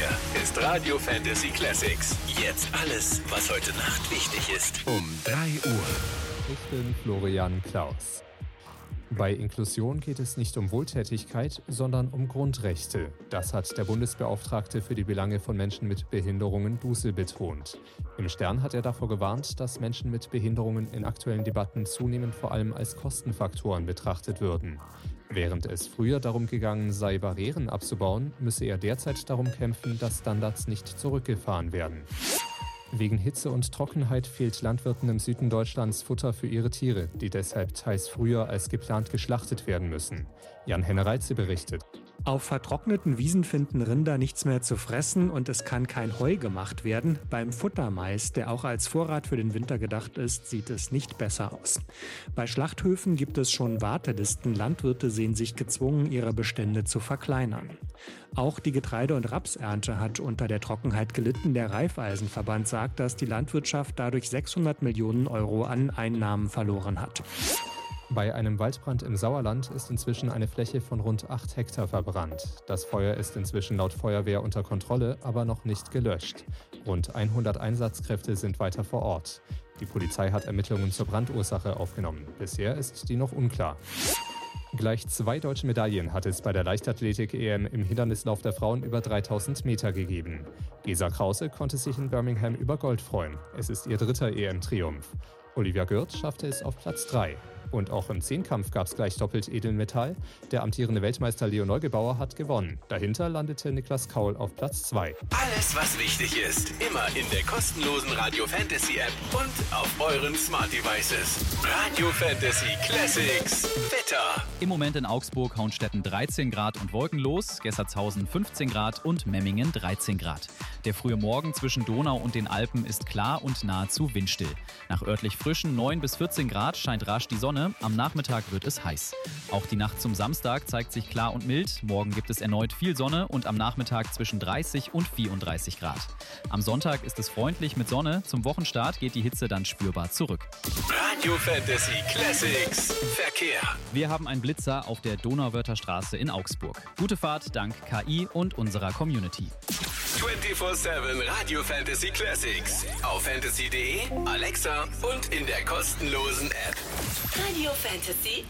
Hier ist Radio Fantasy Classics. Jetzt alles, was heute Nacht wichtig ist. Um 3 Uhr. Ich bin Florian Klaus. Bei Inklusion geht es nicht um Wohltätigkeit, sondern um Grundrechte. Das hat der Bundesbeauftragte für die Belange von Menschen mit Behinderungen Dusel betont. Im Stern hat er davor gewarnt, dass Menschen mit Behinderungen in aktuellen Debatten zunehmend vor allem als Kostenfaktoren betrachtet würden. Während es früher darum gegangen sei, Barrieren abzubauen, müsse er derzeit darum kämpfen, dass Standards nicht zurückgefahren werden. Wegen Hitze und Trockenheit fehlt Landwirten im Süden Deutschlands Futter für ihre Tiere, die deshalb teils früher als geplant geschlachtet werden müssen. Jan-Henner Reitze berichtet. Auf vertrockneten Wiesen finden Rinder nichts mehr zu fressen und es kann kein Heu gemacht werden. Beim Futtermais, der auch als Vorrat für den Winter gedacht ist, sieht es nicht besser aus. Bei Schlachthöfen gibt es schon Wartelisten. Landwirte sehen sich gezwungen, ihre Bestände zu verkleinern. Auch die Getreide- und Rapsernte hat unter der Trockenheit gelitten. Der Raiffeisenverband sagt, dass die Landwirtschaft dadurch 600 Millionen Euro an Einnahmen verloren hat. Bei einem Waldbrand im Sauerland ist inzwischen eine Fläche von rund 8 Hektar verbrannt. Das Feuer ist inzwischen laut Feuerwehr unter Kontrolle, aber noch nicht gelöscht. Rund 100 Einsatzkräfte sind weiter vor Ort. Die Polizei hat Ermittlungen zur Brandursache aufgenommen. Bisher ist die noch unklar. Gleich 2 deutsche Medaillen hat es bei der Leichtathletik-EM im Hindernislauf der Frauen über 3000 Meter gegeben. Gesa Krause konnte sich in Birmingham über Gold freuen. Es ist ihr 3. EM-Triumph. Olivia Gürt schaffte es auf Platz 3. Und auch im Zehnkampf gab es gleich doppelt Edelmetall. Der amtierende Weltmeister Leo Neugebauer hat gewonnen. Dahinter landete Niklas Kaul auf Platz 2. Alles, was wichtig ist, immer in der kostenlosen Radio Fantasy App und auf euren Smart Devices. Radio Fantasy Classics. Wetter. Im Moment in Augsburg, Hauenstetten 13 Grad und wolkenlos, Gessertshausen 15 Grad und Memmingen 13 Grad. Der frühe Morgen zwischen Donau und den Alpen ist klar und nahezu windstill. Nach örtlich frischen 9 bis 14 Grad scheint rasch die Sonne. Am Nachmittag wird es heiß. Auch die Nacht zum Samstag zeigt sich klar und mild. Morgen gibt es erneut viel Sonne und am Nachmittag zwischen 30 und 34 Grad. Am Sonntag ist es freundlich mit Sonne. Zum Wochenstart geht die Hitze dann spürbar zurück. Radio Fantasy Classics. Verkehr. Wir haben einen Blitzer auf der Donauwörther Straße in Augsburg. Gute Fahrt dank KI und unserer Community. 24/7 Radio Fantasy Classics. Auf fantasy.de, Alexa und in der kostenlosen App. Radio Fantasy